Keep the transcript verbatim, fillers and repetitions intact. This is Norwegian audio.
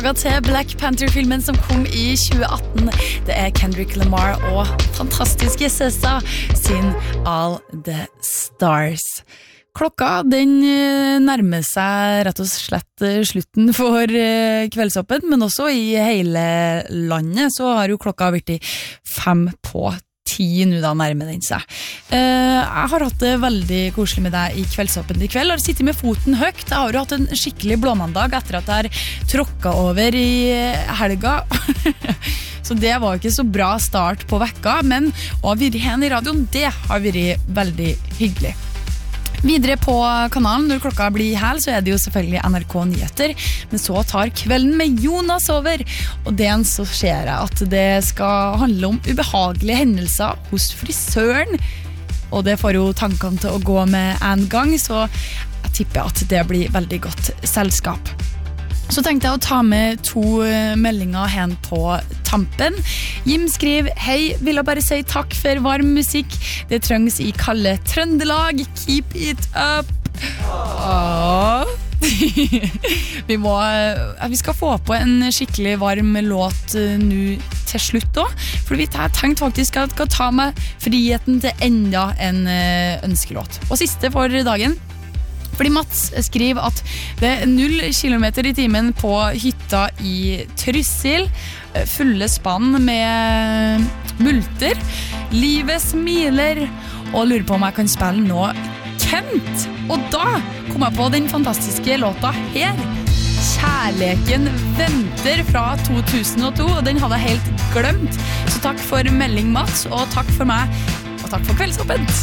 Til Black Panther-filmen som kom i tjue atten. Det er Kendrick Lamar og fantastiske S Z A sin All the Stars. Klokka den nærmer seg rett og slett slutten for kveldsåpen, men også i hele landet så har jo klokka vært i fem på ti nå da nærmer den seg. Jeg har hatt det veldig koselig med deg i kveldsåpen i kveld, og har sittet med foten høyt. Jeg har jo hatt en skikkelig blåmandag etter at jeg har tråkket over i helga. Så det var ikke så bra start på vekka, men å være hen i radioen, det har vært veldig hyggelig. Videre på kanalen, når klokka blir hel, så er det jo selvfølgelig N R K Nyheter, men så tar kvelden med Jonas over, og det så skjer jeg at det skal handle om ubehagelige hendelser hos frisøren, og det får jo tankene til å gå med en gang, så jeg tipper at det blir veldig godt selskap. Så tenkte jeg å ta med to meldinger hen på tampen. Jim skriver: Hei, vil jeg bare si takk for varm musikk. Det trengs i kalde Trøndelag. Keep it up. Åh. vi må vi skal få på en skikkelig varm låt nå til slutt da, for jeg tenkte faktisk at jeg skal ta meg friheten til enda en ønskelåt. Og siste for dagen, fordi Mats skriver at det er null kilometer i timen på hytta i Trysil, fulle spann med multer, livet smiler, og lurer på om jeg kan spille nå Kent. Og da kom jeg på den fantastiske låta her, Kjærleken venter fra to tusen og to, og den hadde jeg helt glemt. Så takk for melding, Mats, og takk for meg, og takk for kveldsåpent.